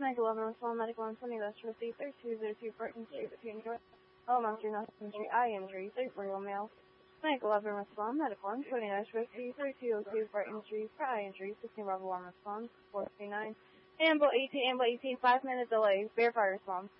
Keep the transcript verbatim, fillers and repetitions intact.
nine eleven on Small Medical on twenty, that's for C thirty-two oh two Burton Street between Georgia. Elementary Injury, eye injury, third real male. nine eleven respond, medical on twenty, that's for C thirty-two oh two Burton Street for eye injury, sixteen Bravo one response, four fifty-nine. Amble eighteen, Amble eighteen, five minute delay, verify response.